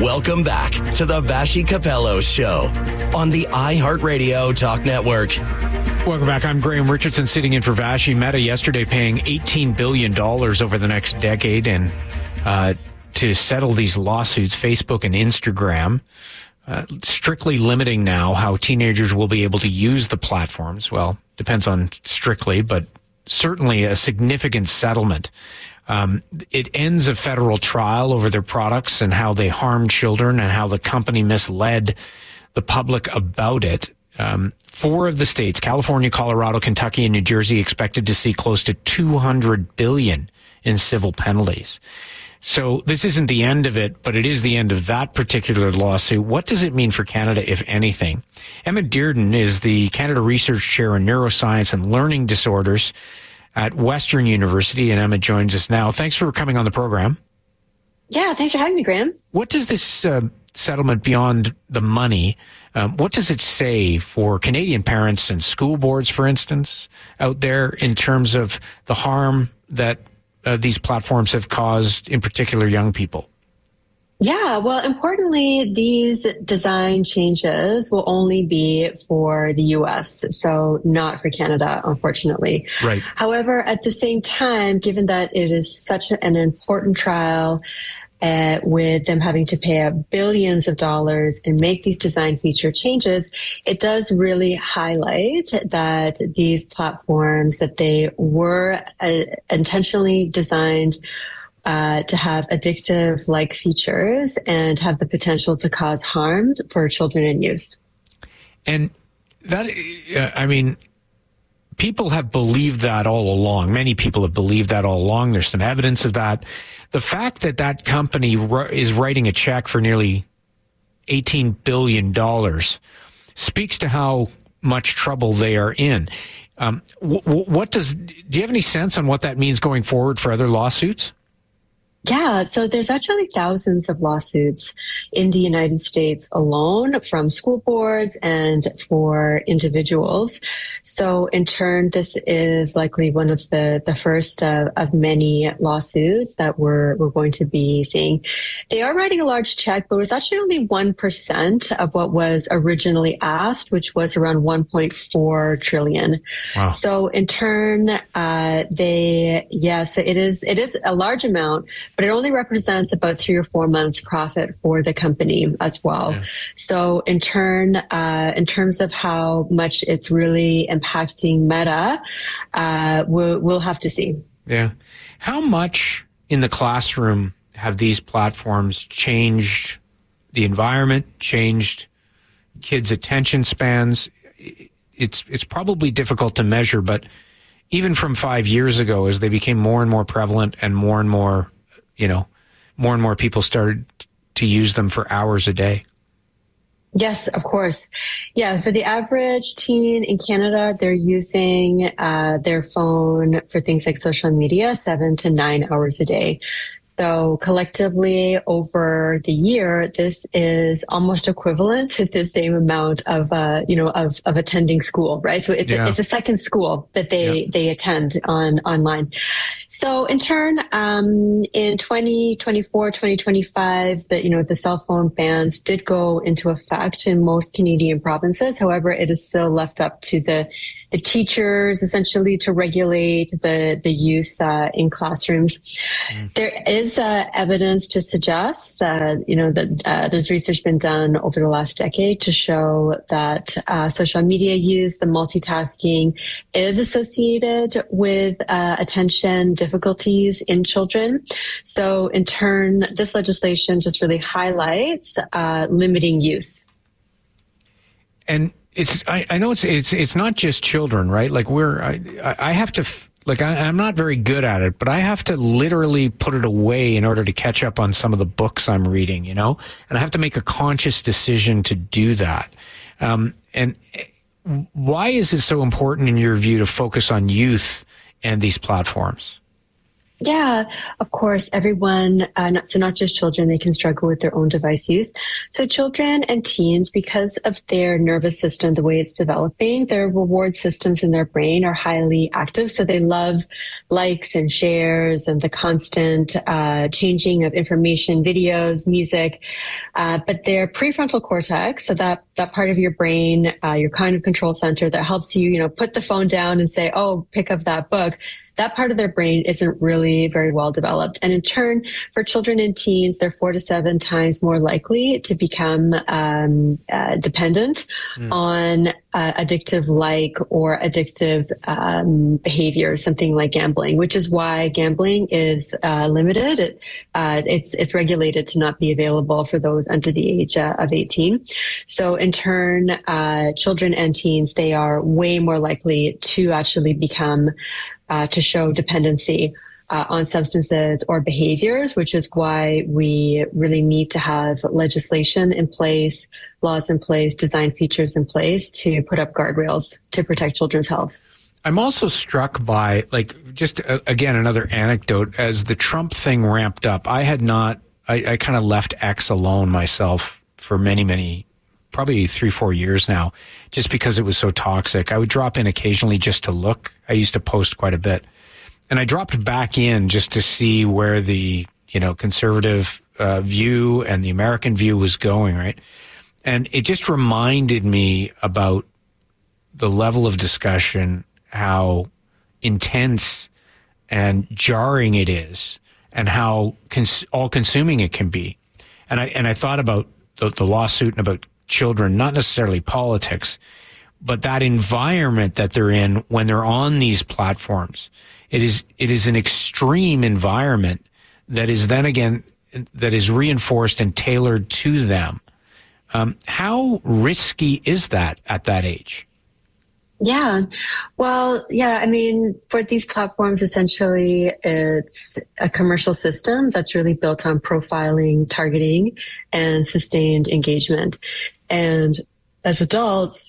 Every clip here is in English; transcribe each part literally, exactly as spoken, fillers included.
Welcome back to the Vassy Capello Show on the iHeartRadio Talk Network. Welcome back. I'm Graham Richardson sitting in for Vassy. Meta yesterday paying eighteen billion dollars over the next decade and uh, to settle these lawsuits, Facebook and Instagram, uh, strictly limiting now how teenagers will be able to use the platforms. Well, depends on strictly, but certainly a significant settlement. Um, it ends a federal trial over their products and how they harm children and how the company misled the public about it. Um, four of the states, California, Colorado, Kentucky, and New Jersey, expected to see close to two hundred billion dollars in civil penalties. So this isn't the end of it, but it is the end of that particular lawsuit. What does it mean for Canada, if anything? Emma Dearden is the Canada Research Chair in Neuroscience and Learning Disorders at Western University, and Emma joins us now. Thanks for coming on the program. Yeah, thanks for having me, Graham. What does this uh, settlement, beyond the money, um, what does it say for Canadian parents and school boards, for instance, out there in terms of the harm that uh, these platforms have caused, in particular, young people? Yeah, well, importantly, these design changes will only be for the U S, so not for Canada, unfortunately. Right. However, at the same time, given that it is such an important trial, uh, with them having to pay out billions of dollars and make these design feature changes, it does really highlight that these platforms, that they were uh, intentionally designed Uh, to have addictive-like features and have the potential to cause harm for children and youth. And that, uh, I mean, people have believed that all along. Many people have believed that all along. There's some evidence of that. The fact that that company r- is writing a check for nearly eighteen billion dollars speaks to how much trouble they are in. Um, w- w- what does, do you have any sense on what that means going forward for other lawsuits? Yeah, so there's actually thousands of lawsuits in the United States alone from school boards and for individuals. So in turn, this is likely one of the, the first uh, of many lawsuits that we're, we're going to be seeing. They are writing a large check, but it was actually only one percent of what was originally asked, which was around one point four trillion. Wow. So in turn, uh, they, yes, it is, it is a large amount, but it only represents about three or four months profit for the company as well. Yeah. So in turn, uh, in terms of how much it's really impacting Meta, uh, we'll, we'll have to see. Yeah. How much in the classroom have these platforms changed the environment, changed kids' attention spans? It's, it's probably difficult to measure, but even from five years ago, as they became more and more prevalent and more and more, you know, more and more people started to use them for hours a day. Yes, of course. Yeah, for the average teen in Canada, they're using uh, their phone for things like social media seven to nine hours a day. So collectively over the year, this is almost equivalent to the same amount of, uh, you know, of, of attending school, right? So it's, yeah. a, it's a second school that they, yeah. they attend on online. So in turn, um, in twenty twenty-four, twenty twenty-five, the, you know, the cell phone bans did go into effect in most Canadian provinces. However, it is still left up to the, the teachers essentially to regulate the, the use, uh, in classrooms. Mm. There is, uh, evidence to suggest, uh, you know, that, uh, there's research been done over the last decade to show that, uh, social media use, the multitasking is associated with, uh, attention difficulties in children. So in turn, this legislation just really highlights, uh, limiting use. And It's. I, I know it's. It's. It's not just children, right? Like we're. I. I have to. Like I, I'm not very good at it, but I have to literally put it away in order to catch up on some of the books I'm reading. You know, and I have to make a conscious decision to do that. Um, and why is it so important, in your view, to focus on youth and these platforms? Yeah, of course, everyone, uh, not, so not just children, they can struggle with their own device use. So children and teens, because of their nervous system, the way it's developing, their reward systems in their brain are highly active. So they love likes and shares and the constant uh, changing of information, videos, music. Uh, but their prefrontal cortex, so that, that part of your brain, uh, your cognitive control center that helps you, you know, put the phone down and say, oh, pick up that book. That part of their brain isn't really very well developed. And in turn, for children and teens, they're four to seven times more likely to become um, uh, dependent mm. on uh, addictive like or addictive um, behavior, something like gambling, which is why gambling is uh, limited. It, uh, it's, it's regulated to not be available for those under the age uh, of eighteen. So in turn, uh, children and teens, they are way more likely to actually become Uh, to show dependency uh, on substances or behaviors, which is why we really need to have legislation in place, laws in place, design features in place to put up guardrails to protect children's health. I'm also struck by, like, just uh, again, another anecdote. As the Trump thing ramped up, I had not, I, I kind of left X alone myself for many, many probably three, four years now, just because it was so toxic. I would drop in occasionally just to look. I used to post quite a bit. And I dropped back in just to see where the, you know, conservative uh, view and the American view was going, right? And it just reminded me about the level of discussion, how intense and jarring it is, and how cons- all-consuming it can be. And I and I thought about the, the lawsuit and about children, not necessarily politics, but that environment that they're in when they're on these platforms. It is it is an extreme environment that is then again that is reinforced and tailored to them. Um, how risky is that at that age? Yeah. Well, yeah, I mean, for these platforms, essentially, it's a commercial system that's really built on profiling, targeting, and sustained engagement. And as adults,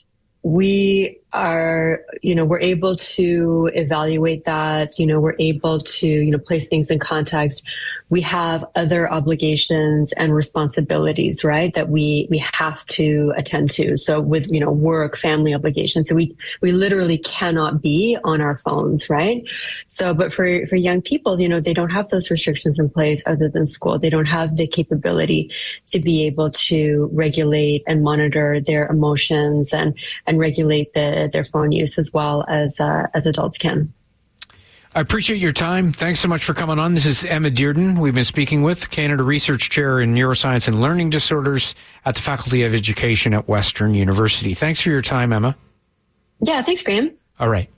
we are, you know, we're able to evaluate that, you know, we're able to, you know, place things in context. We have other obligations and responsibilities, right, that we, we have to attend to. So with, you know, work, family obligations. So we, we literally cannot be on our phones, right? So, but for, for young people, you know, they don't have those restrictions in place other than school. They don't have the capability to be able to regulate and monitor their emotions and, and regulate the, their phone use as well as, uh, as adults can. I appreciate your time. Thanks so much for coming on. This is Emma Dearden. We've been speaking with Canada Research Chair in Neuroscience and Learning Disorders at the Faculty of Education at Western University. Thanks for your time, Emma. Yeah, thanks, Graham. All right.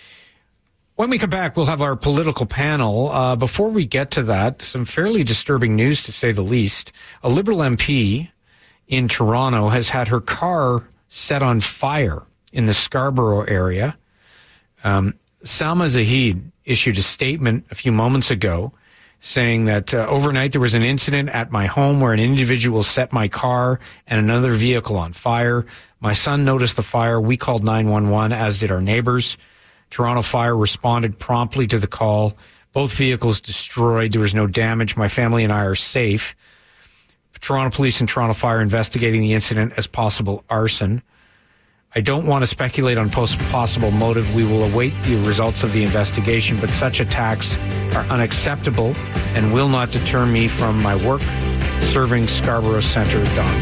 When we come back, we'll have our political panel. Uh, before we get to that, some fairly disturbing news, to say the least. A Liberal M P in Toronto has had her car set on fire in the Scarborough area. Um, Salma Zahid issued a statement a few moments ago saying that uh, overnight there was an incident at my home where an individual set my car and another vehicle on fire. My son noticed the fire. We called nine one one, as did our neighbors. Toronto Fire responded promptly to the call. Both vehicles destroyed. There was no damage. My family and I are safe. Toronto Police and Toronto Fire investigating the incident as possible arson. I don't want to speculate on possible motive. We will await the results of the investigation, but such attacks are unacceptable and will not deter me from my work serving Scarborough Centre, Don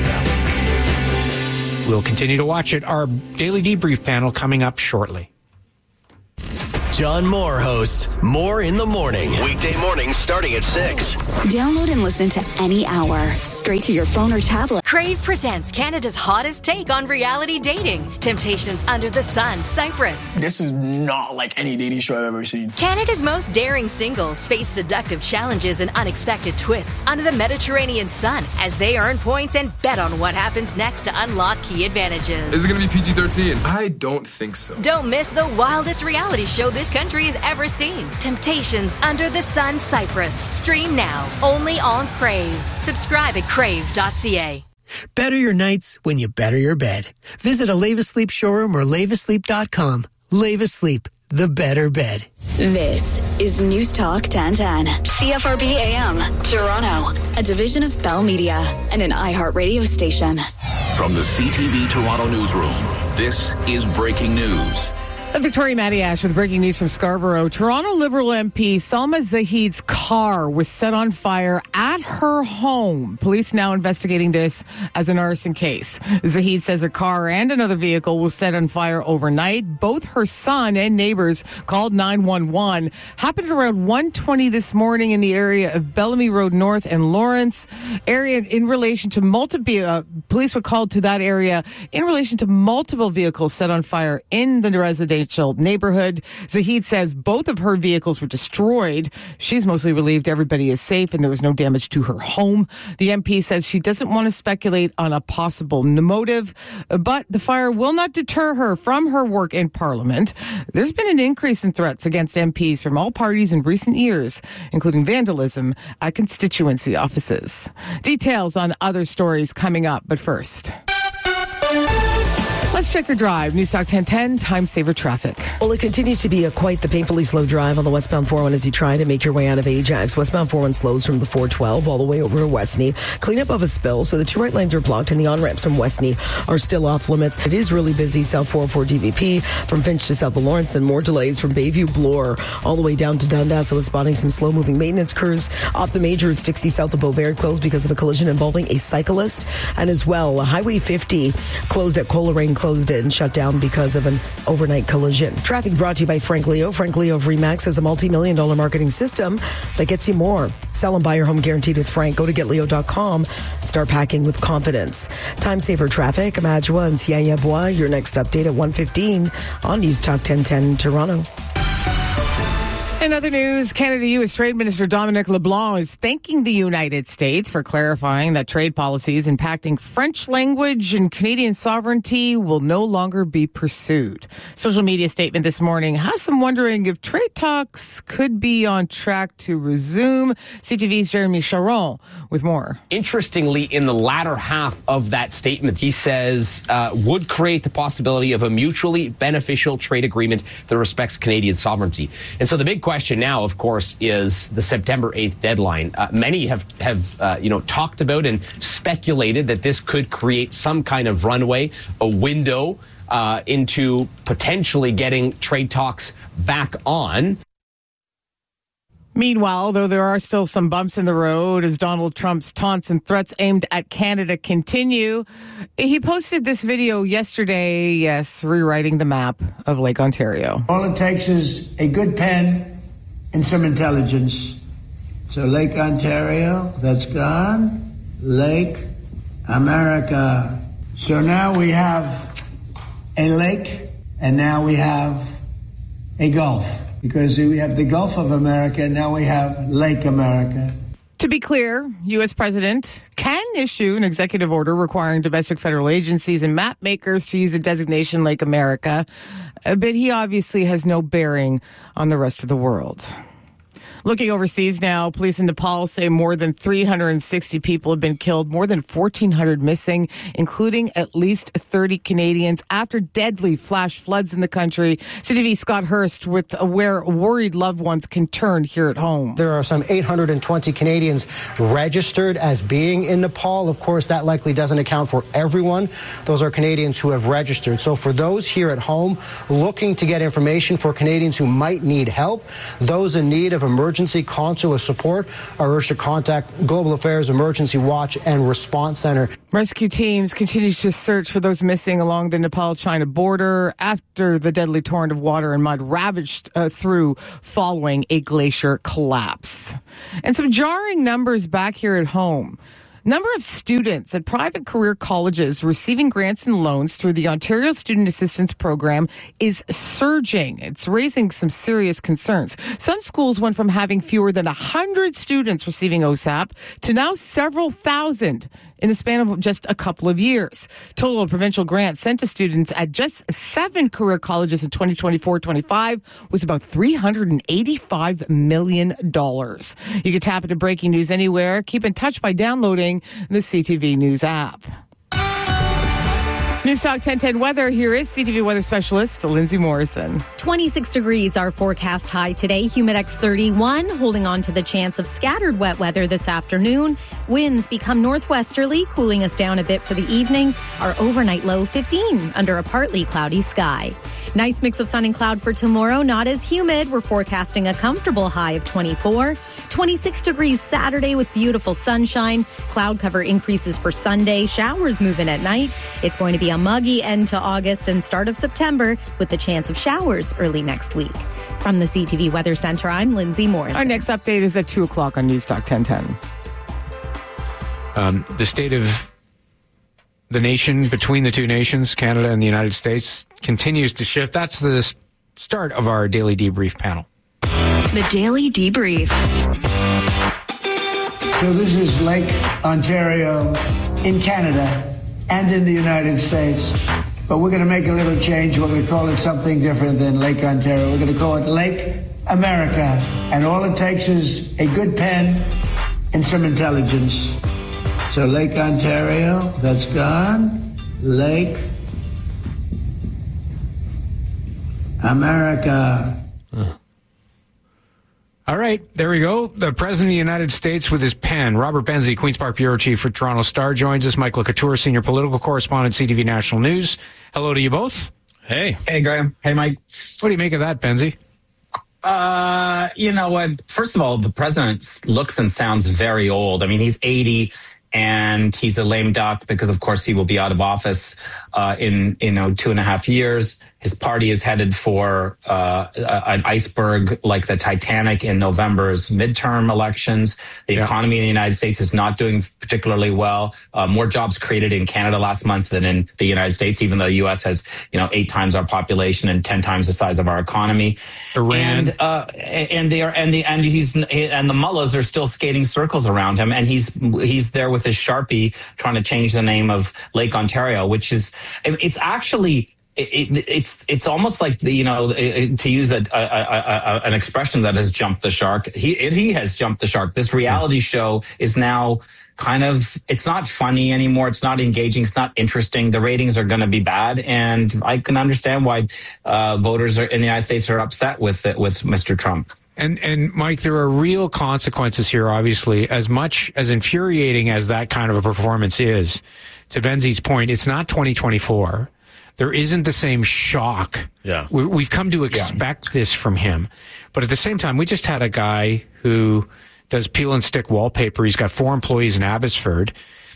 Valley. We'll continue to watch it. Our daily debrief panel coming up shortly. John Moore hosts More in the Morning. Weekday mornings starting at six. Download and listen to any hour, straight to your phone or tablet. Crave presents Canada's hottest take on reality dating. Temptations Under the Sun, Cyprus. This is not like any dating show I've ever seen. Canada's most daring singles face seductive challenges and unexpected twists under the Mediterranean sun as they earn points and bet on what happens next to unlock key advantages. Is it going to be P G thirteen? I don't think so. Don't miss the wildest reality show this country has ever seen. Temptations Under the Sun, Cyprus. Stream now, only on Crave. Subscribe at crave dot c a. Better your nights when you better your bed. Visit a Lave Asleep showroom or lave asleep dot com. Lave Asleep, the better bed. This is News Talk ten ten, C F R B A M, Toronto, a division of Bell Media and an iHeart radio station. From the C T V Toronto newsroom, this is breaking news. Victoria Matty Ash with breaking news from Scarborough. Toronto Liberal M P Salma Zahid's car was set on fire at her home. Police now investigating this as an arson case. Zahid says her car and another vehicle was set on fire overnight. Both her son and neighbors called nine one one. Happened around one twenty this morning in the area of Bellamy Road North and Lawrence area in relation to multiple, uh, police were called to that area in relation to multiple vehicles set on fire in the residential neighborhood. Zahid says both of her vehicles were destroyed. She's mostly relieved everybody is safe and there was no damage to her home. The M P says she doesn't want to speculate on a possible motive, but the fire will not deter her from her work in Parliament. There's been an increase in threats against M Ps from all parties in recent years, including vandalism at constituency offices. Details on other stories coming up, but first, let's check your drive. Newstalk ten ten, time saver traffic. Well, it continues to be a quite the painfully slow drive on the westbound four oh one as you try to make your way out of Ajax. Westbound four oh one slows from the four twelve all the way over to Westney. Clean up of a spill, so the two right lanes are blocked and the on-ramps from Westney are still off limits. It is really busy south four oh four D V P from Finch to south of Lawrence, then more delays from Bayview Bloor all the way down to Dundas. I was spotting some slow-moving maintenance crews off the major at Dixie south of Beauvert, closed because of a collision involving a cyclist. And as well, Highway fifty closed at Coleraine, closed and shut down because of an overnight collision. Traffic brought to you by Frank Leo. Frank Leo of Remax has a multi-million dollar marketing system that gets you more. Sell and buy your home guaranteed with Frank. Go to get leo dot com and start packing with confidence. Time saver traffic. Amadjoa and Siaya-Bois. Your next update at one fifteen on News Talk ten ten Toronto. In other news, Canada-U S Trade Minister Dominic LeBlanc is thanking the United States for clarifying that trade policies impacting French language and Canadian sovereignty will no longer be pursued. Social media statement this morning has some wondering if trade talks could be on track to resume. C T V's Jeremy Charon with more. Interestingly, in the latter half of that statement, he says uh, would create the possibility of a mutually beneficial trade agreement that respects Canadian sovereignty. And so the big question question now, of course, is the September eighth deadline. Uh, many have, have uh, you know, talked about and speculated that this could create some kind of runway, a window uh, into potentially getting trade talks back on. Meanwhile, though there are still some bumps in the road as Donald Trump's taunts and threats aimed at Canada continue, he posted this video yesterday, yes, rewriting the map of Lake Ontario. All it takes is a good pen and some intelligence. So Lake Ontario, that's gone. Lake America. So now we have a lake, and now we have a Gulf. Because we have the Gulf of America, now we have Lake America. To be clear, U S President can issue an executive order requiring domestic federal agencies and map makers to use the designation Lake America, but he obviously has no bearing on the rest of the world. Looking overseas now, police in Nepal say more than three hundred sixty people have been killed, more than fourteen hundred missing, including at least thirty Canadians after deadly flash floods in the country. C T V Scott Hurst with where worried loved ones can turn here at home. There are some eight hundred twenty Canadians registered as being in Nepal. Of course, that likely doesn't account for everyone. Those are Canadians who have registered. So for those here at home looking to get information for Canadians who might need help, those in need of emergency Emergency consular support are urged to contact Global Affairs Emergency Watch and Response Center. Rescue teams continue to search for those missing along the Nepal-China border after the deadly torrent of water and mud ravaged uh, through following a glacier collapse. And some jarring numbers back here at home. Number of students at private career colleges receiving grants and loans through the Ontario Student Assistance Program is surging. It's raising some serious concerns. Some schools went from having fewer than one hundred students receiving O S A P to now several thousand in the span of just a couple of years. Total of provincial grants sent to students at just seven career colleges in twenty twenty-four twenty-five was about three hundred eighty-five million dollars. You can tap into breaking news anywhere. Keep in touch by downloading the C T V News app. News Talk ten ten weather. Here is C T V weather specialist Lindsay Morrison. twenty-six degrees, our forecast high today. Humidex thirty-one, holding on to the chance of scattered wet weather this afternoon. Winds become northwesterly, cooling us down a bit for the evening. Our overnight low fifteen under a partly cloudy sky. Nice mix of sun and cloud for tomorrow. Not as humid. We're forecasting a comfortable high of twenty-four. twenty-six degrees Saturday with beautiful sunshine. Cloud cover increases for Sunday. Showers move in at night. It's going to be a muggy end to August and start of September with the chance of showers early next week. From the C T V Weather Center, I'm Lindsay Morrison. Our next update is at two o'clock on News Talk ten ten. Um, the state of the nation between the two nations, Canada and the United States, continues to shift. That's the start of our Daily Debrief panel. The Daily Debrief. So this is Lake Ontario in Canada and in the United States. But we're going to make a little change. We're going to call it something different than Lake Ontario. We're going to call it Lake America. And all it takes is a good pen and some intelligence. So Lake Ontario, that's gone. Lake America. Huh. All right, there we go. The President of the United States with his pen. Robert Benzie, Queen's Park Bureau Chief for Toronto Star, joins us. Michael Couture, Senior Political Correspondent, C T V National News. Hello to you both. Hey. Hey, Graham. Hey, Mike. What do you make of that, Benzie? Uh, you know what? First of all, the president looks and sounds very old. I mean, he's eighty. And he's a lame duck because, of course, he will be out of office uh, in, you know, two and a half years. His party is headed for uh, an iceberg like the Titanic in November's midterm elections. The yeah. economy in the United States is not doing particularly well. Uh, more jobs created in Canada last month than in the United States, even though the U S has, you know, eight times our population and ten times the size of our economy. Iran. And uh, and they are and the and he's and the mullahs are still skating circles around him, and he's he's there with his Sharpie trying to change the name of Lake Ontario, which is it's actually. It, it, it's it's almost like the, you know it, to use a, a, a, a, an expression that has jumped the shark. He it, he has jumped the shark. This reality show is now kind of it's not funny anymore. It's not engaging. It's not interesting. The ratings are going to be bad, and I can understand why uh, voters are, in the United States are upset with it, with Mister Trump. And and Mike, there are real consequences here. Obviously, as much as infuriating as that kind of a performance is, to Benzie's point, it's not twenty twenty-four. There isn't the same shock. Yeah. We, we've come to expect yeah. this from him. But at the same time, we just had a guy who does peel and stick wallpaper. He's got four employees in Abbotsford.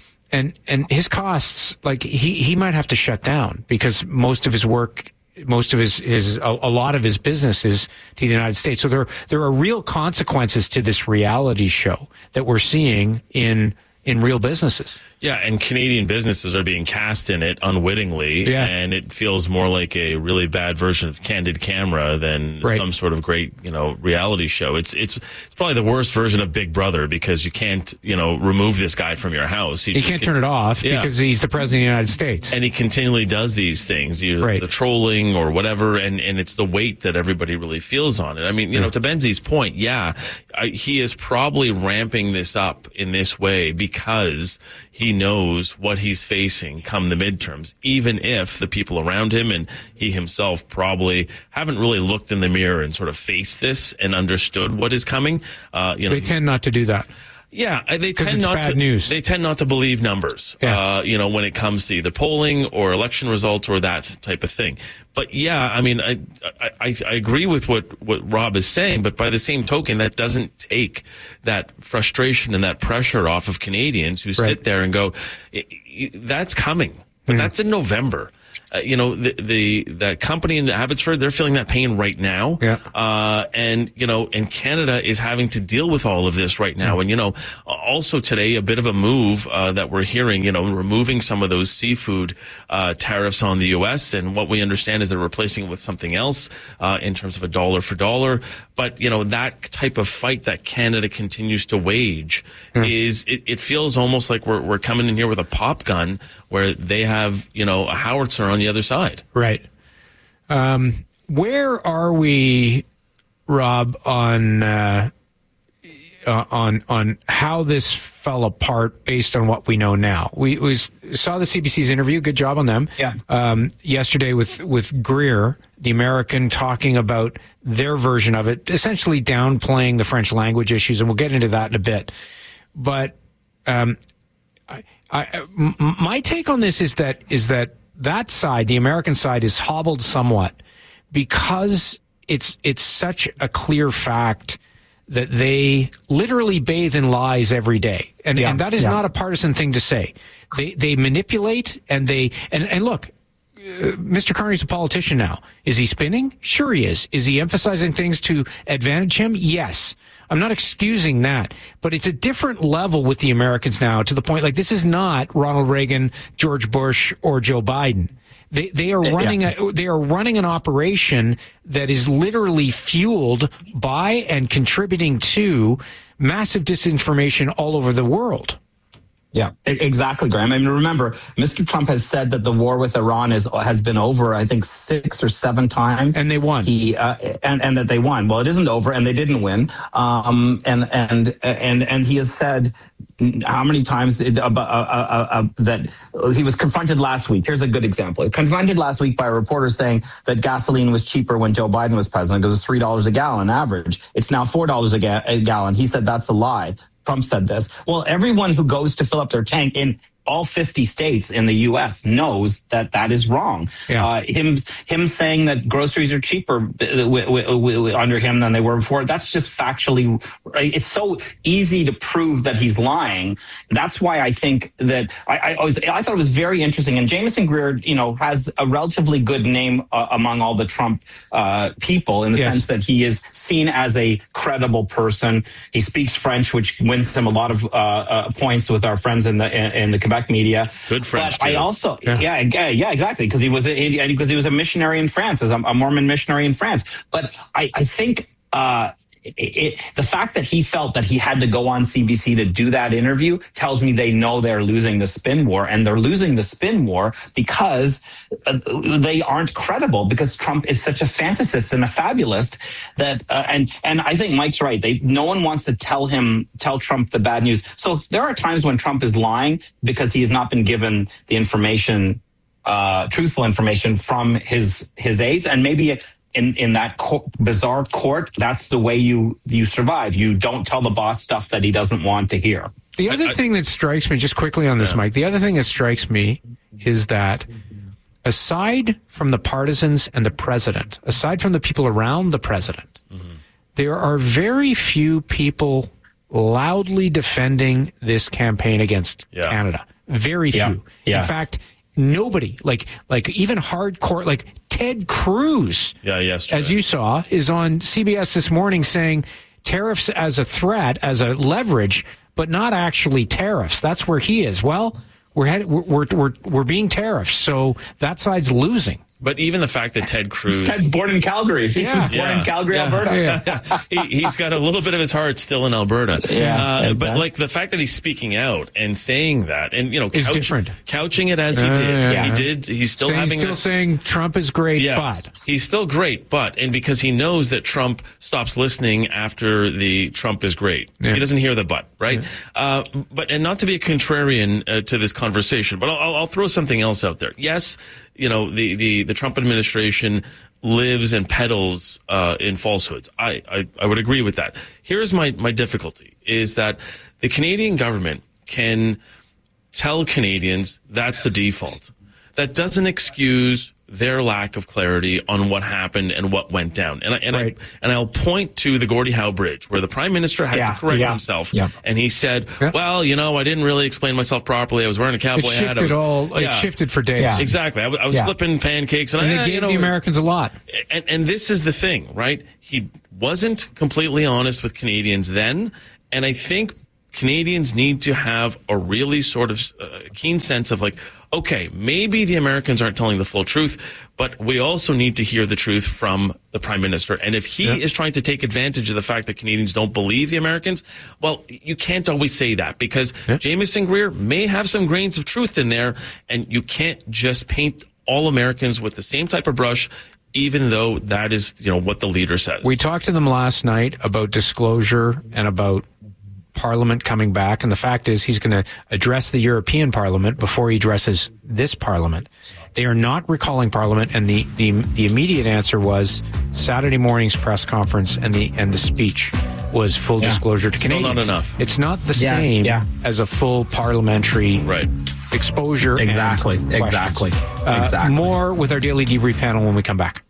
And and his costs, like, he, he might have to shut down because most of his work, most of his, his a, a lot of his business is to the United States. So there, there are real consequences to this reality show that we're seeing in in real businesses. Yeah, and Canadian businesses are being cast in it unwittingly, yeah. and it feels more like a really bad version of Candid Camera than right. some sort of great, you know, reality show. It's it's it's probably the worst version of Big Brother because you can't, you know, remove this guy from your house. He, he can't turn it off yeah. because he's the president of the United States. And he continually does these things, you know, right. the trolling or whatever, and, and it's the weight that everybody really feels on it. I mean, you yeah. know, to Benzie's point, yeah, I, he is probably ramping this up in this way because he knows what he's facing come the midterms, even if the people around him and he himself probably haven't really looked in the mirror and sort of faced this and understood what is coming. Uh, you know, they tend not to do that. Yeah, they tend it's not bad to. News. They tend not to believe numbers. Yeah. Uh, you know, when it comes to either polling or election results or that type of thing. But yeah, I mean, I I, I agree with what, what Rob is saying, but by the same token, that doesn't take that frustration and that pressure off of Canadians who right. sit there and go, "That's coming," but mm. that's in November. Uh, you know, the, the, that company in Abbotsford, they're feeling that pain right now. Yeah. Uh, and, you know, and Canada is having to deal with all of this right now. Mm. And, you know, also today, a bit of a move, uh, that we're hearing, you know, removing some of those seafood, uh, tariffs on the U S. And what we understand is they're replacing it with something else, uh, in terms of a dollar for dollar. But, you know, that type of fight that Canada continues to wage mm. is, it, it feels almost like we're, we're coming in here with a pop gun where they have, you know, a howitzer on the other side. Right. Um, where are we, Rob, on uh, uh, on on how this fell apart based on what we know now. We, we saw the C B C's interview. Good job on them. Yeah. Um, yesterday with with Greer, the American, talking about their version of it, essentially downplaying the French language issues, and we'll get into that in a bit. But um, I, I, m- my take on this is that is that that side, the American side, is hobbled somewhat because it's it's such a clear fact that they literally bathe in lies every day. And, Yeah, and that is yeah. not a partisan thing to say. They they manipulate and they and, and look, uh, Mister Carney's a politician now. Is he spinning? Sure he is. Is he emphasizing things to advantage him? Yes. I'm not excusing that, but it's a different level with the Americans now, to the point, like, this is not Ronald Reagan, George Bush, or Joe Biden. They they are running Yeah. a, they are running an operation that is literally fueled by and contributing to massive disinformation all over the world. Yeah, e- exactly, Graham. I mean, remember, Mister Trump has said that the war with Iran is has been over, I think, six or seven times, and they won. He uh, and and that they won. Well, it isn't over, and they didn't win. Um, and and and and he has said how many times it, uh, uh, uh, uh, that he was confronted last week. Here's a good example. Confronted last week by a reporter saying that gasoline was cheaper when Joe Biden was president. It was three dollars a gallon average. It's now four dollars a, ga- a gallon. He said that's a lie. Trump said this. Well, everyone who goes to fill up their tank in all fifty states in the U S knows that that is wrong. Yeah. Uh, him him saying that groceries are cheaper w- w- w- under him than they were before, that's just factually, right? It's so easy to prove that he's lying. That's why I think that I, I, was, I thought it was very interesting. And Jameson Greer, you know, has a relatively good name uh, among all the Trump uh, people, in the Yes. sense that he is seen as a credible person. He speaks French, which wins him a lot of uh, uh, points with our friends in the in, in the Quebec media. Good French, But I too. also, Yeah. yeah, yeah, yeah, exactly, because he was a, because he was a missionary in France, as a, a Mormon missionary in France. But I, I think uh, it, it, the fact that he felt that he had to go on C B C to do that interview tells me they know they're losing the spin war, and they're losing the spin war because uh, they aren't credible, because Trump is such a fantasist and a fabulist that, uh, and and I think Mike's right. They no one wants to tell him tell Trump the bad news. So there are times when Trump is lying because he has not been given the information, uh, truthful information from his his aides, and maybe in in that co- bizarre court, that's the way you you survive. You don't tell the boss stuff that he doesn't want to hear. The other I- I- thing that strikes me, just quickly on this, Yeah. Mike, the other thing that strikes me is that aside from the partisans and the president, aside from the people around the president, there are very few people loudly defending this campaign against Yeah. Canada. Very few. Yeah. Yes. In fact, nobody, like like even hardcore, like Ted Cruz, Yeah, yesterday. as you saw, is on C B S this morning saying tariffs as a threat, as a leverage, but not actually tariffs. That's where he is. Well, we're head, we're, we're we're we're being tariffs, so that side's losing. But even the fact that Ted Cruz, Ted's born in Calgary. He Yeah. was born in Calgary, Yeah. Alberta. Yeah. he, he's got a little bit of his heart still in Alberta. Yeah, uh, exactly. But like the fact that he's speaking out and saying that, and you know, It's different. couching it as he Uh, did. yeah. He did. He's still Saying- having still a- saying Trump is great, Yeah, but he's still great, but and because he knows that Trump stops listening after the Trump is great, Yeah. he doesn't hear the but, right? Uh, but and not to be a contrarian uh, to this conversation, but I'll, I'll throw something else out there. Yes, you know the the, the Trump administration lives and peddles uh, in falsehoods. I, I I would agree with that. Here's my my difficulty is that the Canadian government can tell Canadians that's the default. That doesn't excuse their lack of clarity on what happened and what went down. And I, and Right. I and I'll point to the Gordie Howe Bridge, where the Prime Minister had Yeah, to correct yeah, himself, yeah. and he said, Yeah. "Well, you know, I didn't really explain myself properly. I was wearing a it cowboy hat. I shifted was, all. It Yeah. shifted for days. Yeah. Exactly. I was, I was Yeah. flipping pancakes, and, And I, they gave you know, the Americans a lot. and, and this is the thing, right? He wasn't completely honest with Canadians then, and I think Canadians need to have a really sort of uh, keen sense of like, okay, maybe the Americans aren't telling the full truth, but we also need to hear the truth from the Prime Minister. And if he Yeah. is trying to take advantage of the fact that Canadians don't believe the Americans, well, you can't always say that, because Yeah. Jameson Greer may have some grains of truth in there, and you can't just paint all Americans with the same type of brush, even though that is, you know, what the leader says. We talked to them last night about disclosure and about Parliament coming back. And the fact is he's going to address the European Parliament before he addresses this Parliament. They are not recalling Parliament, and the, the, the immediate answer was Saturday morning's press conference and the and the speech was full yeah. disclosure to Canadians. Still not enough. It's not the yeah, same yeah. as a full parliamentary right. exposure. Exactly, and exactly, uh, exactly. More with our daily debrief panel when we come back.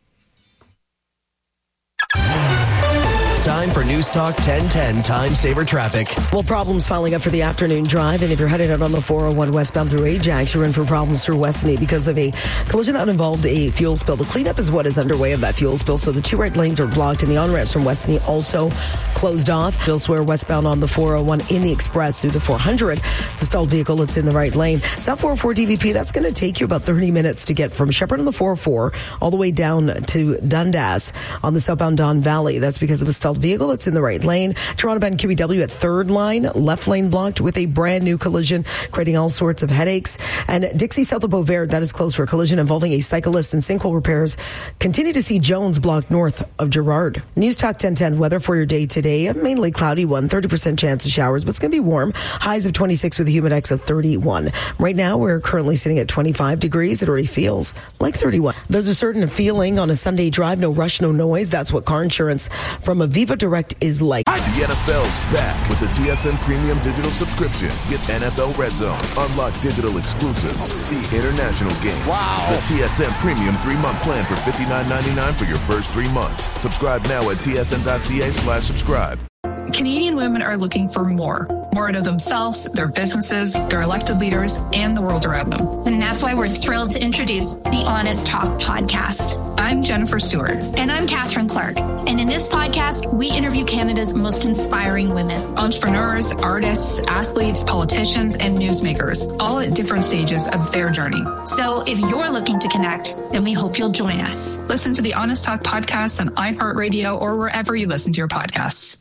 Time for News Talk ten ten Time Saver Traffic. Well, problems piling up for the afternoon drive. And if you're headed out on the four oh one westbound through Ajax, you're in for problems through Westney because of a collision that involved a fuel spill. The cleanup is what is underway of that fuel spill. So the two right lanes are blocked and the on-ramps from Westney also closed off. Elsewhere westbound on the four oh one in the express through the four hundred. It's a stalled vehicle that's in the right lane. South four oh four D V P, that's going to take you about thirty minutes to get from Shepherd on the four oh four all the way down to Dundas on the southbound Don Valley. That's because of a stalled vehicle that's in the right lane. Toronto Bend Q E W at third line, left lane blocked with a brand new collision, creating all sorts of headaches. And Dixie south of Beauvert, that is closed for a collision involving a cyclist and sinkhole repairs. Continue to see Jones blocked north of Girard. News Talk ten ten weather for your day today. A mainly cloudy one, thirty percent chance of showers, but it's going to be warm. Highs of twenty-six with a humidex of thirty-one. Right now, we're currently sitting at twenty-five degrees. It already feels like thirty-one. There's a certain feeling on a Sunday drive. No rush, no noise. That's what car insurance from Aviva Direct is like. The N F L's back with the T S N Premium Digital Subscription. Get N F L Red Zone, unlock digital exclusives, see international games. Wow. The T S N Premium three-month plan for fifty-nine ninety-nine for your first three months. Subscribe now at tsn.ca slash subscribe. Canadian women are looking for more. More out of themselves, their businesses, their elected leaders, and the world around them. And that's why we're thrilled to introduce the Honest Talk podcast. I'm Jennifer Stewart. And I'm Catherine Clark. And in this podcast, we interview Canada's most inspiring women. Entrepreneurs, artists, athletes, politicians, and newsmakers, all at different stages of their journey. So if you're looking to connect, then we hope you'll join us. Listen to the Honest Talk podcast on iHeartRadio or wherever you listen to your podcasts.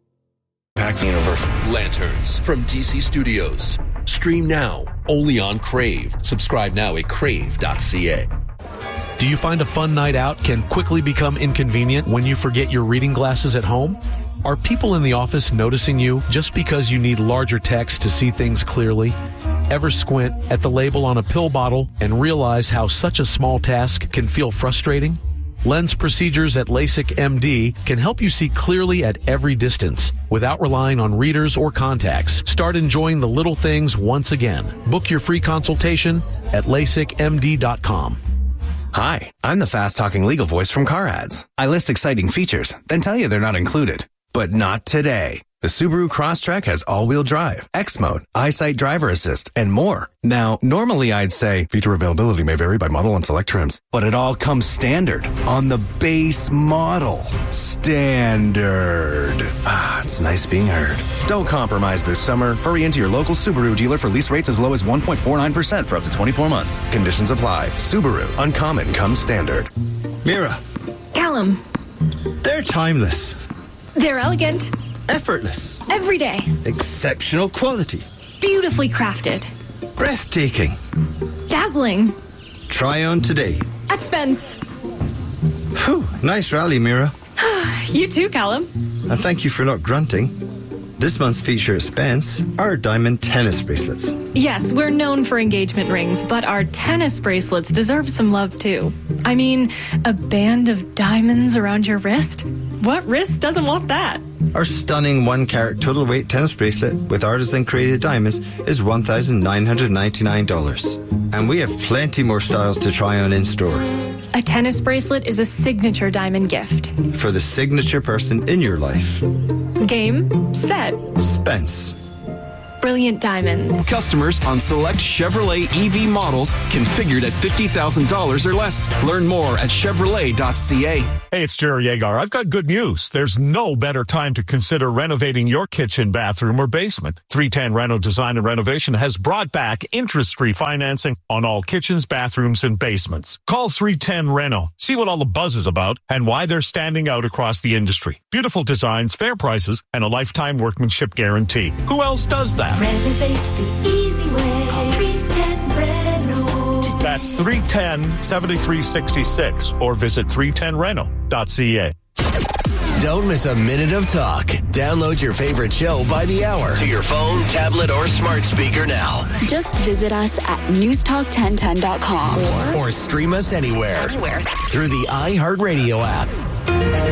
Pack Universe. Lanterns from D C Studios. Stream now only on Crave. Subscribe now at crave dot c a. Do you find a fun night out can quickly become inconvenient when you forget your reading glasses at home? Are people in the office noticing you just because you need larger text to see things clearly? Ever squint at the label on a pill bottle and realize how such a small task can feel frustrating? Lens procedures at LASIK M D can help you see clearly at every distance without relying on readers or contacts. Start enjoying the little things once again. Book your free consultation at lasik m d dot com. Hi, I'm the fast-talking legal voice from Car Ads. I list exciting features, then tell you they're not included. But not today. The Subaru Crosstrek has all-wheel drive, X-Mode, EyeSight driver assist, and more. Now, normally I'd say feature availability may vary by model and select trims, but it all comes standard on the base model. Standard. Ah, it's nice being heard. Don't compromise this summer. Hurry into your local Subaru dealer for lease rates as low as one point four nine percent for up to twenty-four months. Conditions apply. Subaru. Uncommon comes standard. Mira. Callum. They're timeless. They're elegant. Effortless. Every day. Exceptional quality. Beautifully crafted. Breathtaking. Dazzling. Try on today. At Spence. Whew, nice rally, Mira. You too, Callum. And thank you for not grunting. This month's feature at Spence are diamond tennis bracelets. Yes, we're known for engagement rings, but our tennis bracelets deserve some love too. I mean, a band of diamonds around your wrist? What wrist doesn't want that? Our stunning one-carat total weight tennis bracelet with artisan-created diamonds is one thousand nine hundred ninety-nine dollars. And we have plenty more styles to try on in-store. A tennis bracelet is a signature diamond gift. For the signature person in your life. Game, set. Spence. Brilliant diamonds. Customers on select Chevrolet E V models configured at fifty thousand dollars or less. Learn more at chevrolet dot c a. Hey, it's Jerry Agar. I've got good news. There's no better time to consider renovating your kitchen, bathroom, or basement. three ten Reno Design and Renovation has brought back interest-free financing on all kitchens, bathrooms, and basements. Call three ten Reno. See what all the buzz is about and why they're standing out across the industry. Beautiful designs, fair prices, and a lifetime workmanship guarantee. Who else does that? Renovate the easy way. Call three ten Reno. That's three one zero, seven three six six or visit three ten reno dot c a. Don't miss a minute of talk. Download your favorite show by the hour to your phone, tablet, or smart speaker now. Just visit us at news talk ten ten dot com Or stream us anywhere, anywhere through the iHeartRadio app.